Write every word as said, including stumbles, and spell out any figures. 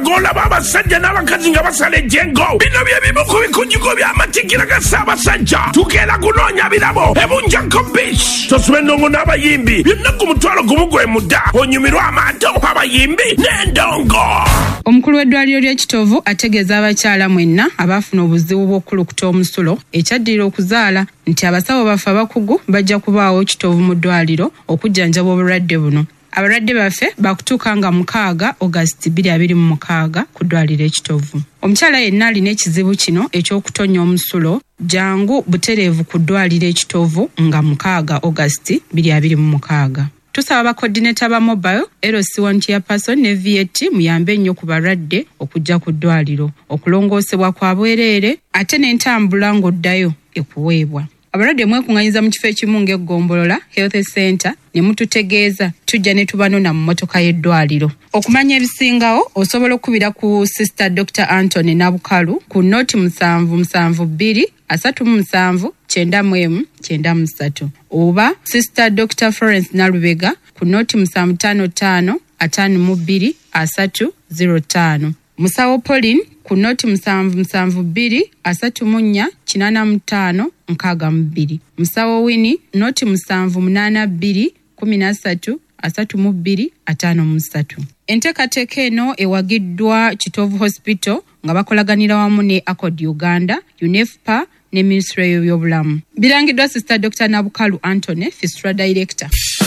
golaba abasajja n'abakazi nga basala ejjengo. Bino bye bimu ku bikunjuko by'amatikkira ga Ssaabasajja. Tukeera kunoonya birabo ebunjako beach. Tosube endongo n'abayimbi byonna ku mutwalo gumu gwe mudda. Onyumirwa amaato abayimbi n'endongo. Omukulu w'eddwaliro ly'e Kitovu ategeeza abakyala mwenna abaafuna obuzibu bw'okulukuta omusulo ekyaddirira okuzaala nti abasawo baffe abakugu bajja kubaawo Kitovu mu ddwaliro okujjanjaba obulwadde buno. Abalwadde baffe bakutuuka nga mukaaga August bbiri abiri mu mukaaga ku ddwaliro e Kitovu. Omukyala yenna alina ekizibu kino eky'okutonya omusulo jangu butereevu ku ddwaliro e Kitovu nga mukaaga August bbiri abiri mu mukaaga. Tusaba bakoordineta ba mobile L C one chairperson ne V A T muyambe nnyo ku balwadde okujja ku ddwaliro okulongoosebwa kwa bwereere ate n'entambula ng'oddayo ekuweebwa. Abalwadde mwekuŋŋanyiza mu kifo ekimu ng'eggombolola Health Center ne mututegeeza tujja ne tubanona mu mmotoka y'eddwaliro. Okumanya ebisingawo osobola okubira ku Sister Doctor Anthony Nabukalu ku noti musanvu musanvu bbiri asatu mu musanvu kyenda mu emu kyenda mu ssatu oba Sister Doctor Florence Nalubega ku noti musanvu ttaano ttaano ataano mu bbiri asatu zero ttaano. Musawo Pauline ku noti musanvu musanvu bbiri asatu mu nnya kinaana mu ttaano nkaaga mu bbiri. Musawo Winnie noti musanvu munaana bbiri kumi na ssatu asatu mu bbiri ataano mu ssatu. Enteekateeka eno ewagiddwa Kitovu Hospital nga bakolaganira wamu ne Accord Uganda, UNEFPA ne Ministry y'ebyobulamu. Birangiddwa Sister Doctor Nabukalu Anthony, Fistula Director.